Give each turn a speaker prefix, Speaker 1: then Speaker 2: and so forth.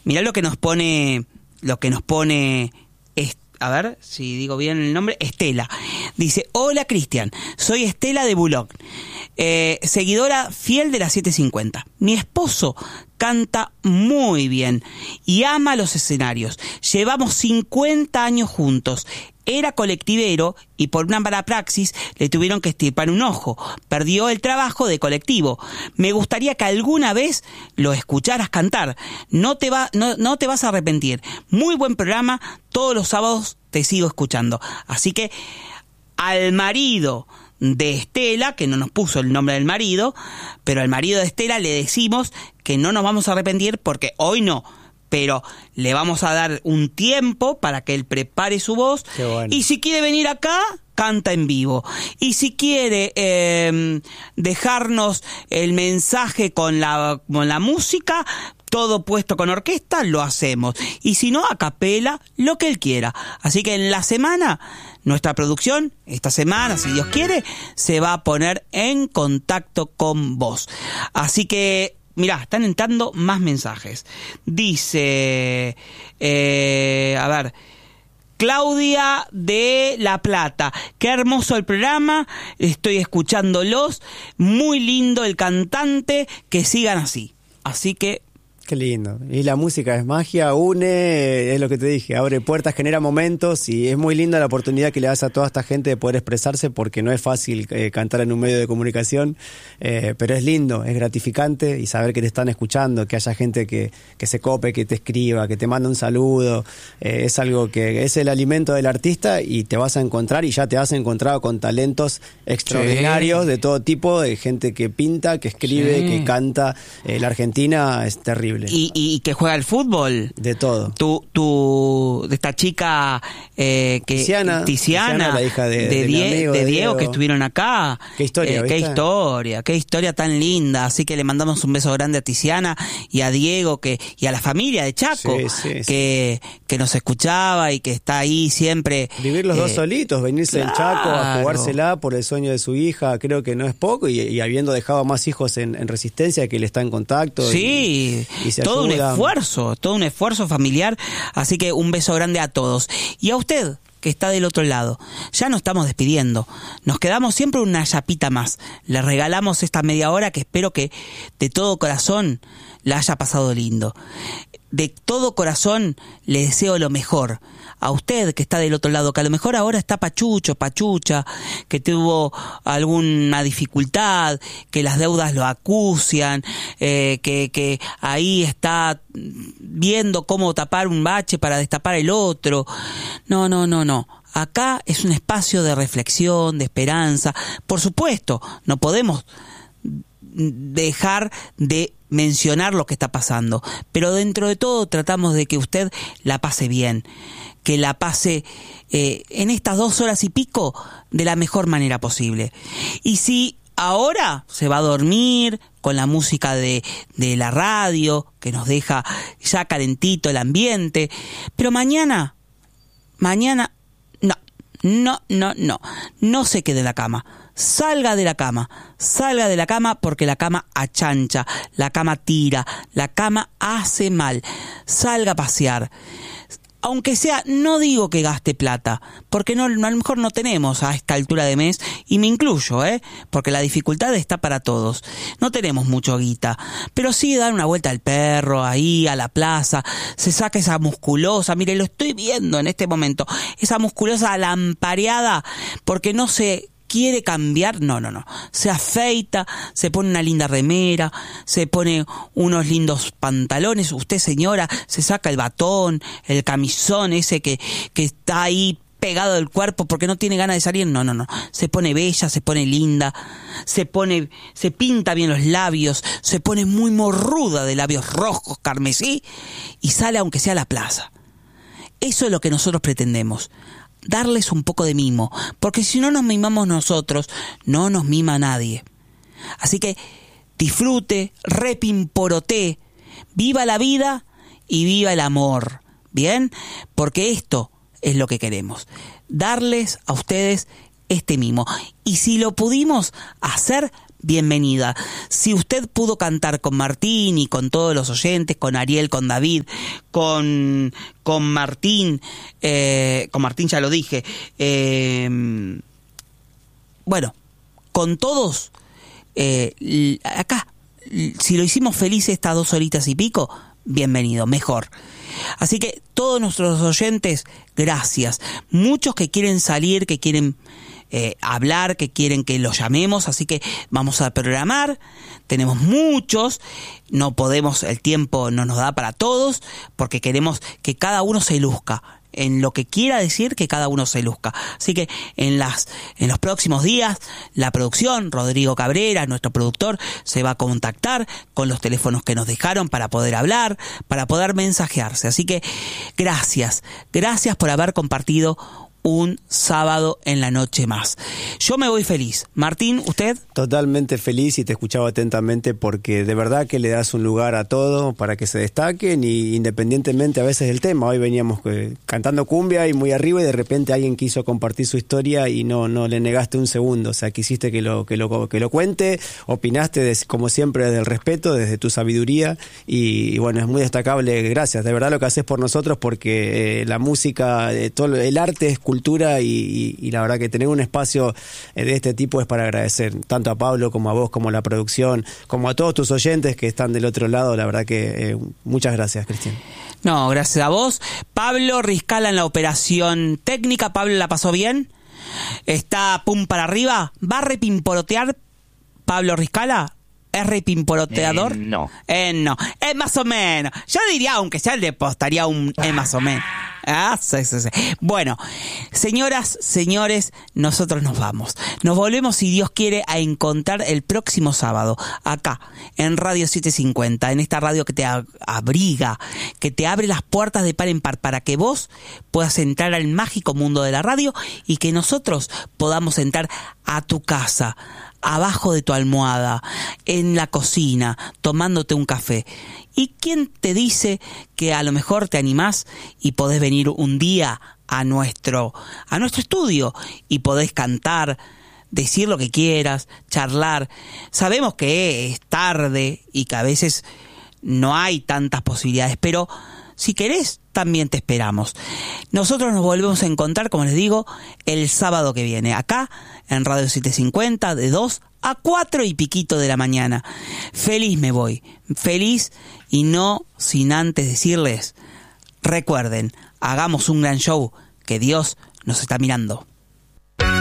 Speaker 1: Mirá lo que nos pone, a ver si digo bien el nombre, Estela. Dice: hola Cristian, soy Estela de Boulogne, seguidora fiel de la 750. Mi esposo canta muy bien y ama los escenarios. Llevamos 50 años juntos. Era colectivero y por una mala praxis le tuvieron que extirpar un ojo. Perdió el trabajo de colectivo. Me gustaría que alguna vez lo escucharas cantar. No te vas a arrepentir. Muy buen programa. Todos los sábados te sigo escuchando. Así que al marido de Estela, que no nos puso el nombre del marido, pero al marido de Estela le decimos que no nos vamos a arrepentir porque hoy no. Pero le vamos a dar un tiempo para que él prepare su voz.
Speaker 2: Qué bueno.
Speaker 1: Y si quiere venir acá, canta en vivo. Y si quiere dejarnos el mensaje con la música, todo puesto con orquesta, lo hacemos. Y si no, a capela, lo que él quiera. Así que en la semana, nuestra producción, esta semana, si Dios quiere, se va a poner en contacto con vos. Así que mirá, están entrando más mensajes. Dice, a ver, Claudia de La Plata: qué hermoso el programa, estoy escuchándolos, muy lindo el cantante, que sigan así. Así que
Speaker 2: qué lindo. Y la música es magia, une, es lo que te dije, abre puertas, genera momentos, y es muy linda la oportunidad que le das a toda esta gente de poder expresarse, porque no es fácil cantar en un medio de comunicación, pero es lindo, es gratificante, y saber que te están escuchando, que haya gente que se cope, que te escriba, que te manda un saludo, es algo que es el alimento del artista, y te vas a encontrar, y ya te has encontrado con talentos extraordinarios, sí, de todo tipo, de gente que pinta, que escribe, sí, que canta. La Argentina es terrible.
Speaker 1: Y que juega al fútbol.
Speaker 2: De todo.
Speaker 1: De esta chica Tiziana,
Speaker 2: la hija de
Speaker 1: Diego, que estuvieron acá.
Speaker 2: Qué historia,
Speaker 1: qué historia tan linda. Así que le mandamos un beso grande a Tiziana y a Diego, y a la familia de Chaco, que nos escuchaba y que está ahí siempre.
Speaker 2: Vivir los dos solitos, venirse del Chaco a jugársela por el sueño de su hija, creo que no es poco, y habiendo dejado más hijos en Resistencia, que él está en contacto.
Speaker 1: Sí. Y todo un esfuerzo familiar. Así que un beso grande a todos. Y a usted, que está del otro lado, ya nos estamos despidiendo. Nos quedamos siempre una chapita más. Le regalamos esta media hora que espero que de todo corazón la haya pasado lindo. De todo corazón le deseo lo mejor. A usted que está del otro lado, que a lo mejor ahora está pachucha, que tuvo alguna dificultad, que las deudas lo acucian, que ahí está viendo cómo tapar un bache para destapar el otro. No. Acá es un espacio de reflexión, de esperanza. Por supuesto, no podemos dejar de mencionar lo que está pasando, pero dentro de todo tratamos de que usted la pase bien, que la pase en estas 2 horas y pico de la mejor manera posible. Y si ahora se va a dormir con la música de la radio, que nos deja ya calentito el ambiente, pero mañana no se quede en la cama. Salga de la cama, porque la cama achancha, la cama tira, la cama hace mal. Salga a pasear. Aunque sea, no digo que gaste plata, porque a lo mejor no tenemos a esta altura de mes, y me incluyo, porque la dificultad está para todos. No tenemos mucho guita, pero sí dar una vuelta al perro, ahí a la plaza, se saca esa musculosa, mire, lo estoy viendo en este momento, esa musculosa lampareada, porque no se quiere cambiar, no, se afeita, se pone una linda remera, se pone unos lindos pantalones, usted señora, se saca el batón, el camisón ese que está ahí pegado del cuerpo porque no tiene ganas de salir, no, se pone bella, se pone linda, se pinta bien los labios, se pone muy morruda de labios rojos, carmesí, y sale aunque sea a la plaza. Eso es lo que nosotros pretendemos. Darles un poco de mimo, porque si no nos mimamos nosotros, no nos mima nadie. Así que disfrute, repimporote, viva la vida y viva el amor, ¿bien? Porque esto es lo que queremos, darles a ustedes este mimo. Y si lo pudimos hacer, bienvenida. Si usted pudo cantar con Martín y con todos los oyentes, con Ariel, con David, con Martín, con Martín ya lo dije, bueno, con todos, acá, si lo hicimos feliz estas 2 horitas y pico, bienvenido, mejor. Así que todos nuestros oyentes, gracias. Muchos que quieren salir, que quieren hablar, que quieren que los llamemos, así que vamos a programar. Tenemos muchos, no podemos, el tiempo no nos da para todos, porque queremos que cada uno se luzca en lo que quiera decir, que cada uno se luzca. Así que en los próximos días, la producción, Rodrigo Cabrera, nuestro productor, se va a contactar con los teléfonos que nos dejaron para poder hablar, para poder mensajearse. Así que gracias por haber compartido un sábado en la noche más. Yo me voy feliz. Martín, ¿usted?
Speaker 2: Totalmente feliz, y te escuchaba atentamente porque de verdad que le das un lugar a todo para que se destaquen, y independientemente a veces del tema. Hoy veníamos cantando cumbia y muy arriba, y de repente alguien quiso compartir su historia y no le negaste un segundo. O sea, quisiste que lo cuente, opinaste como siempre desde el respeto, desde tu sabiduría, y bueno, es muy destacable. Gracias, de verdad lo que haces por nosotros, porque la música, todo el arte es cultura, y la verdad que tener un espacio de este tipo es para agradecer, tanto a Pablo como a vos, como a la producción, como a todos tus oyentes que están del otro lado. La verdad que muchas gracias, Cristian.
Speaker 1: No, gracias a vos. Pablo Riscala en la operación técnica. Pablo, ¿la pasó bien? ¿Está pum para arriba? ¿Va a repimporotear Pablo Riscala? ¿Es repimporoteador?
Speaker 3: No.
Speaker 1: No. Es más o menos. Yo diría, aunque sea, le postaría un más o menos. Sí. Bueno, señoras, señores, nosotros nos vamos. Nos volvemos, si Dios quiere, a encontrar el próximo sábado, acá, en Radio 750, en esta radio que te abriga, que te abre las puertas de par en par, para que vos puedas entrar al mágico mundo de la radio, y que nosotros podamos entrar a tu casa, abajo de tu almohada, en la cocina, tomándote un café. ¿Y quién te dice que a lo mejor te animás y podés venir un día a nuestro estudio y podés cantar, decir lo que quieras, charlar? Sabemos que es tarde y que a veces no hay tantas posibilidades, pero si querés, también te esperamos. Nosotros nos volvemos a encontrar, como les digo, el sábado que viene, acá en Radio 750, de 2 a 4 y piquito de la mañana. Feliz me voy, feliz, y no sin antes decirles, recuerden, hagamos un gran show, que Dios nos está mirando.